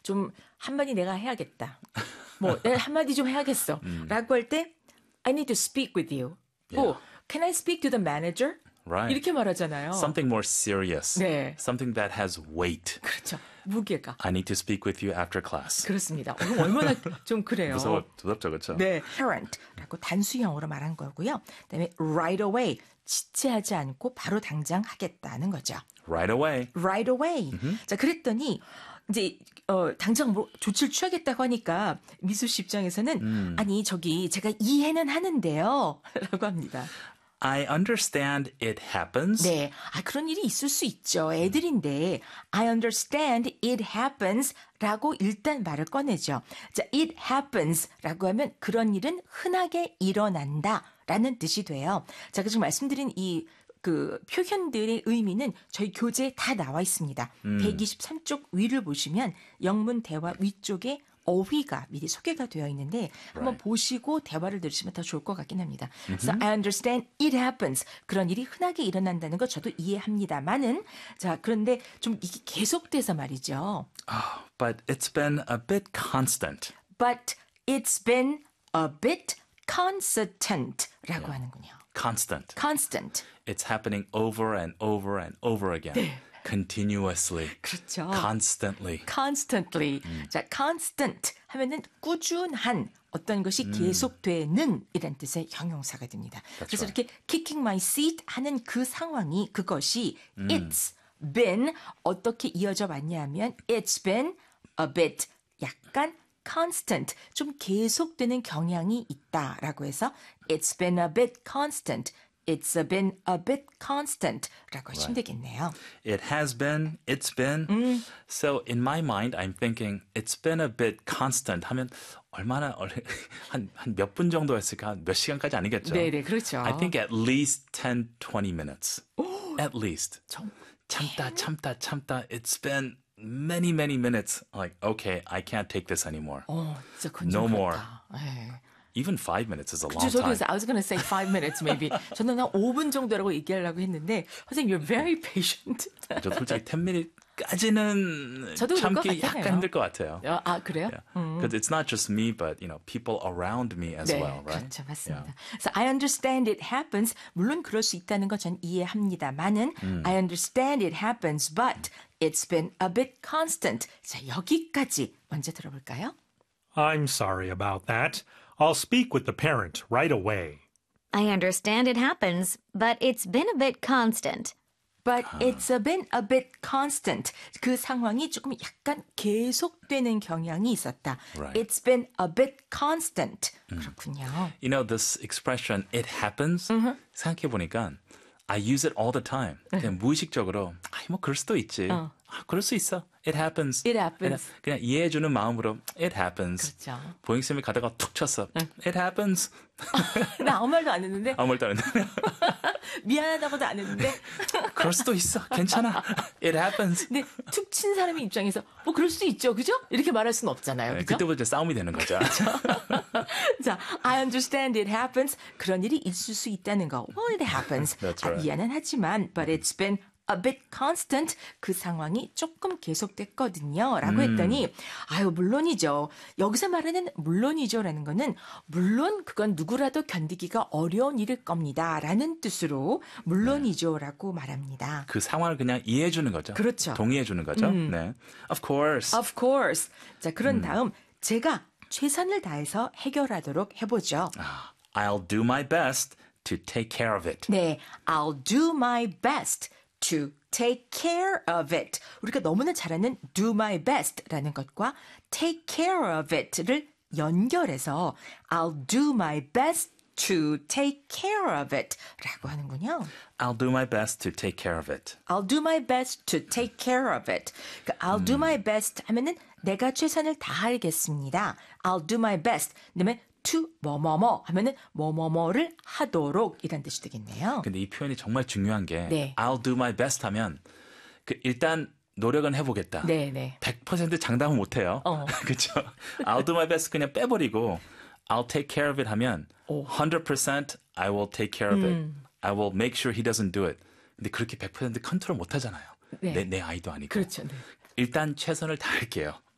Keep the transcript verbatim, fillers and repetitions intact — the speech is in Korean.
좀 한마디 내가 해야겠다. 뭐 내가 한마디 좀 해야겠어. 음. 라고 할 때 I need to speak with you. 뭐 Yeah. Can I speak to the manager? Right. 이렇게 말하잖아요. Something more serious. 네. Something that has weight. 그렇죠. 무게가. I need to speak with you after class. 그렇습니다. 어, 얼마나 좀 그래요. 무서워, 무섭죠, 그렇죠? 네, current라고 단수형으로 말한 거고요. 그다음에 right away, 지체하지 않고 바로 당장 하겠다는 거죠. Right away. Right away. 자, 그랬더니 이제 어, 당장 뭐 조치를 취하겠다고 하니까 미수 씨 입장에서는 음. 아니 저기 제가 이해는 하는데요, 라고 합니다. I understand it happens. 네, 아 그런 일이 있을 수 있죠. 애들인데 I understand it happens 라고 일단 말을 꺼내죠. 자, it happens 라고 하면 그런 일은 흔하게 일어난다 라는 뜻이 돼요. 자, 지금 말씀드린 이 그 표현들의 의미는 저희 교재에 다 나와 있습니다. 음. 백이십삼 쪽 위를 보시면 영문 대화 위쪽에 어휘가 미리 소개가 되어 있는데 한번 Right. 보시고 대화를 들으시면 더 좋을 것 같긴 합니다. 그래서 I understand it happens. 그런 일이 흔하게 일어난다는 거 저도 이해합니다만은 자 그런데 좀 이게 계속돼서 말이죠. Oh, but it's been a bit constant. But it's been a bit constant라고 하는군요. Constant. Constant. It's happening over and over and over again. Continuously. 그렇죠. Constantly. Constantly. 자, constant 하면은 꾸준한 어떤 것이 계속되는 이란 뜻의 형용사가 됩니다. 그래서 right. 이렇게 kicking my seat 하는 그 상황이 그것이 it's been 어떻게 이어져 왔냐면 it's been a bit 약간 constant 좀 계속되는 경향이 있다라고 해서 it's been a bit constant. It's been a bit constant라고 하시면 되겠네요. It has been, it's been. So in my mind, I'm thinking it's been a bit constant 하면 얼마나 한 몇 분 정도 했을까? 몇 시간까지 아니겠죠? 네, 네, 그렇죠. I think at least ten, twenty minutes. At least. 참다, 참다, 참다. It's been many, many minutes. Like, okay, I can't take this anymore. 어, 진짜 No more. 건조하다. 네. Even five minutes is a long 저도 time. 그래서 I was going to say five minutes maybe. 저는 한 오 분 정도라고 얘기하려고 했는데 선생님 you're very patient. 저 솔직히 ten minutes까지는 저도 그럴 것 참기 같아요. 약간 힘들 것 같아요. 아, 그래요? Because it's not just me, but you know, people around me as 네, well, right? 그렇죠. 맞습니다. 그래서 I understand it happens. 물론 그럴 수 있다는 건 전 이해합니다만은 I understand it happens, but it's been a bit constant. 자, 여기까지 먼저 들어볼까요? I'm sorry about that. I'll speak with the parent right away. I understand it happens, but it's been a bit constant. But it's been a bit constant. 그 상황이 조금 약간 계속되는 경향이 있었다. Right. It's been a bit constant. 그렇군요. You know, this expression, it happens, 생각해보니까 I use it all the time. 그냥 무의식적으로, 아이, 뭐, 그럴 수도 있지. 아, 그럴 수 있어. It happens. It happens. 그냥, 그냥 이해해주는 마음으로, it happens. 그렇죠. 보잉쌤이 가다가 툭 쳤어. It happens. 나 아무 말도 안 했는데 아무 말도 안 했는데. 미안하다고도 안 했는데 그럴 수도 있어. 괜찮아. It happens. 근데 툭 친 사람의 입장에서 뭐 그럴 수도 있죠. 그죠? 이렇게 말할 수는 없잖아요. 네, 그죠? 그때부터 이제 싸움이 되는 거죠. 자, I understand it happens. 그런 일이 있을 수 있다는 거. Well, it happens. That's 아, right. 미안은 하지만 but it's been a bit constant. 그 상황이 조금 계속됐거든요. 라고 했더니 아유 물론이죠. 여기서 말하는 물론이죠라는 거는 물론 그건 누구라도 견디기가 어려운 일일 겁니다. 라는 뜻으로 물론이죠라고 말합니다. 그 상황을 그냥 이해해주는 거죠. 그렇죠. 동의해주는 거죠. 네. Of course. Of course. 자, 그런 다음 제가 최선을 다해서 해결하도록 해보죠. I'll do my best to take care of it. 네, I'll do my best to take care of it. 우리가 너무나 잘 아는 do my best라는 것과 take care of it를 연결해서 I'll do my best to take care of it 라고 하는군요. I'll do my best to take care of it. I'll do my best to take care of it. 그러니까 I'll do my best 하면은 내가 최선을 다하겠습니다. I'll do my best. 그다음에 to 뭐뭐뭐 하면은 뭐뭐뭐를 하도록 이란 뜻이 되겠네요. 근데 이 표현이 정말 중요한 게 네. I'll do my best 하면 그 일단 노력은 해보겠다. 네, 네. 백 퍼센트 장담은 못해요. 어. 그렇죠? I'll do my best 그냥 빼버리고 I'll take care of it 하면 one hundred percent I will take care of it. I will make sure he doesn't do it. 근데 그렇게 백 퍼센트 컨트롤 못하잖아요. 네. 내, 내 아이도 아니고. 그렇죠. 네. 일단 최선을 다할게요.